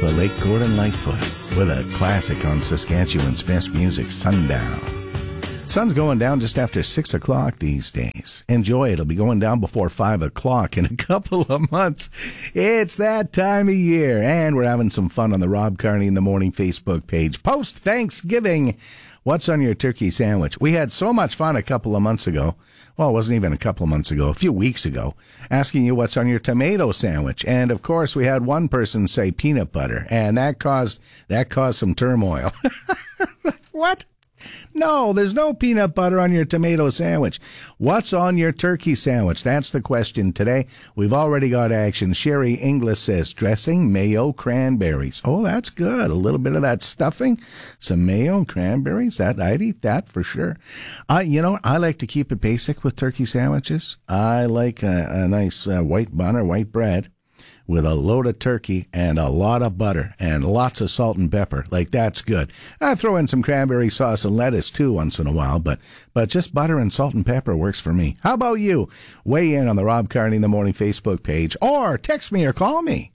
the Lake Gordon Lightfoot with a classic on Saskatchewan's best music, Sundown. Sun's going down just after 6 o'clock these days. Enjoy it. It'll be going down before 5 o'clock in a couple of months. It's that time of year, and we're having some fun on the Rob Carney in the Morning Facebook page. Post-Thanksgiving, what's on your turkey sandwich? We had so much fun a couple of months ago. Well, it wasn't even a couple of months ago, a few weeks ago, asking you what's on your tomato sandwich. And, of course, we had one person say peanut butter, and that caused some turmoil. What? No, there's no peanut butter on your tomato sandwich. What's on your turkey sandwich? That's the question today. We've already got action. Sherry Inglis says dressing, mayo, cranberries. Oh, that's good. A little bit of that stuffing, some mayo and cranberries. I'd eat that for sure. I like to keep it basic with turkey sandwiches. I like a nice white bun or white bread with a load of turkey and a lot of butter and lots of salt and pepper. Like, that's good. I throw in some cranberry sauce and lettuce, too, once in a while, but just butter and salt and pepper works for me. How about you? Weigh in on the Rob Carney in the Morning Facebook page, or text me or call me.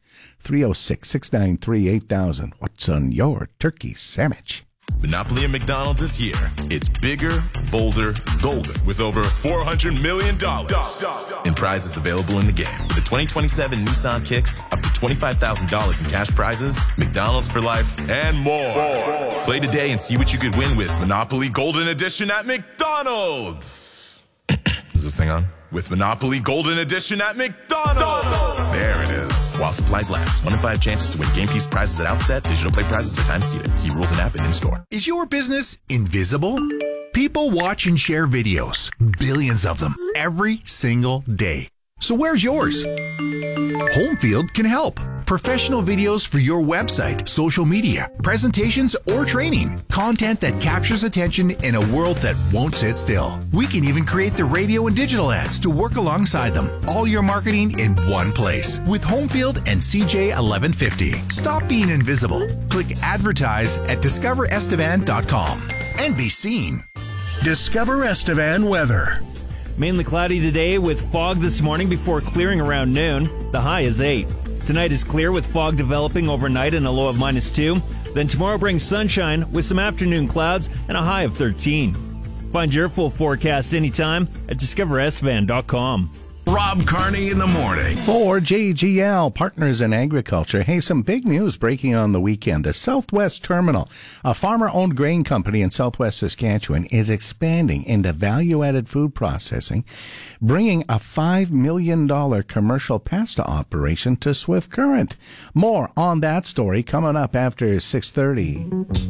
306-693-8000. What's on your turkey sandwich? Monopoly at McDonald's this year. It's bigger, bolder, golden, with over $400 million in prizes available in the game. With the 2027 Nissan Kicks, up to $25,000 in cash prizes, McDonald's for life, and more. Play today and see what you could win with Monopoly Golden Edition at McDonald's. Is this thing on? With Monopoly Golden Edition at McDonald's. There it is. While supplies last. 1 in 5 chances to win game piece prizes at outset. Digital play prizes are time seated. See rules and app and in-store. Is your business invisible? People watch and share videos. Billions of them. Every single day. So where's yours? Homefield can help. Professional videos for your website, social media, presentations, or training. Content that captures attention in a world that won't sit still. We can even create the radio and digital ads to work alongside them. All your marketing in one place with Homefield and CJ 1150. Stop being invisible. Click advertise at discoverestevan.com and be seen. Discover Estevan weather. Mainly cloudy today with fog this morning before clearing around noon. The high is 8. Tonight is clear with fog developing overnight and a low of -2. Then tomorrow brings sunshine with some afternoon clouds and a high of 13. Find your full forecast anytime at discoverestevan.com. Rob Carney in the Morning. For JGL, Partners in Agriculture. Hey, some big news breaking on the weekend. The Southwest Terminal, a farmer-owned grain company in southwest Saskatchewan, is expanding into value-added food processing, bringing a $5 million commercial pasta operation to Swift Current. More on that story coming up after 6:30.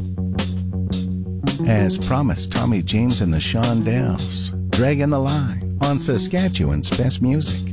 As promised, Tommy James and the Shondells dragging the line on Saskatchewan's best music.